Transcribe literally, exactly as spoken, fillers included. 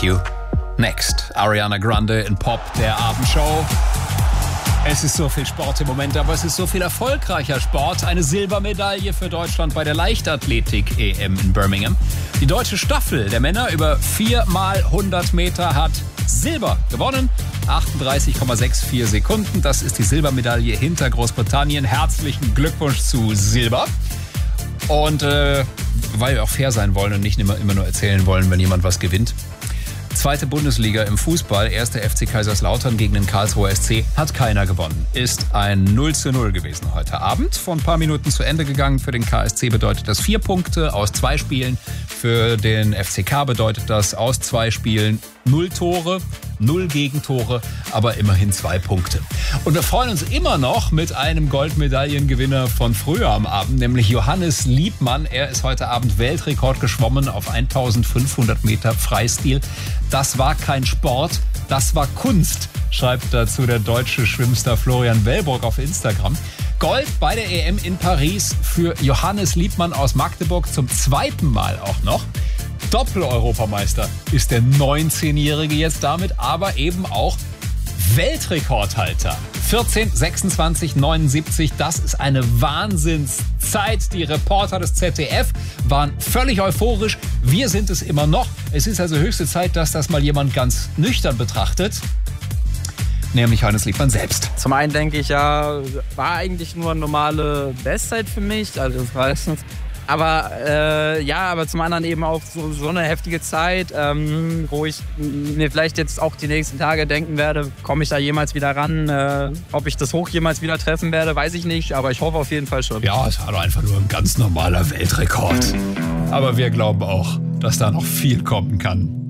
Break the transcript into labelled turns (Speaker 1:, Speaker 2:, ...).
Speaker 1: Thank You. Next, Ariana Grande in Pop, der Abendshow. Es ist so viel Sport im Moment, aber es ist so viel erfolgreicher Sport. Eine Silbermedaille für Deutschland bei der Leichtathletik-E M in Birmingham. Die deutsche Staffel der Männer über vier mal hundert Meter hat Silber gewonnen. achtunddreißig Komma vierundsechzig Sekunden. Das ist die Silbermedaille hinter Großbritannien. Herzlichen Glückwunsch zu Silber. Und äh, weil wir auch fair sein wollen und nicht immer, immer nur erzählen wollen, wenn jemand was gewinnt. Zweite Bundesliga im Fußball, erster F C Kaiserslautern gegen den Karlsruher S C, hat keiner gewonnen. Ist ein null zu null gewesen heute Abend. Vor ein paar Minuten zu Ende gegangen. Für den K S C bedeutet das vier Punkte aus zwei Spielen. Für den F C K bedeutet das aus zwei Spielen null Tore, null Gegentore, aber immerhin zwei Punkte. Und wir freuen uns immer noch mit einem Goldmedaillengewinner von früher am Abend, nämlich Johannes Liebmann. Er ist heute Abend Weltrekord geschwommen auf eintausendfünfhundert Meter Freistil. Das war kein Sport, das war Kunst, schreibt dazu der deutsche Schwimmstar Florian Wellbrock auf Instagram. Gold bei der E M in Paris für Johannes Liebmann aus Magdeburg zum zweiten Mal auch noch. Doppel-Europameister ist der neunzehnjährige jetzt damit, aber eben auch Weltrekordhalter. vierzehn sechsundzwanzig neunundsiebzig, das ist eine Wahnsinnszeit. Die Reporter des Z D F waren völlig euphorisch. Wir sind es immer noch. Es ist also höchste Zeit, dass das mal jemand ganz nüchtern betrachtet. Nämlich Johannes Liebmann selbst.
Speaker 2: Zum einen denke ich ja, war eigentlich nur eine normale Bestzeit für mich. Also das heißt, aber äh, ja, aber zum anderen eben auch so, so eine heftige Zeit, ähm, wo ich mir vielleicht jetzt auch die nächsten Tage denken werde, komme ich da jemals wieder ran? Äh, ob ich das Hoch jemals wieder treffen werde, weiß ich nicht, aber ich hoffe auf jeden Fall schon.
Speaker 1: Ja, es war doch einfach nur ein ganz normaler Weltrekord. Aber wir glauben auch, dass da noch viel kommen kann.